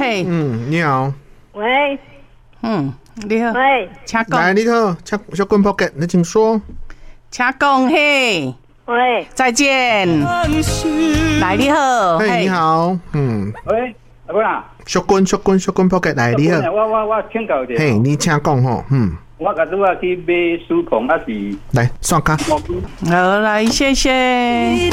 喂， 你好， 喂， 你好， 喂， 请讲， 来，你好，小棍 pocket， 你请说。 请讲，嘿， 喂， 再见。来，你好， 嘿，你好， 喂，阿哥啦， 小棍 pocket， 来，你好， 我请教一下， 嘿，你请讲吼， 我甲拄仔去买书控，还是来，刷卡。 好，来，谢谢。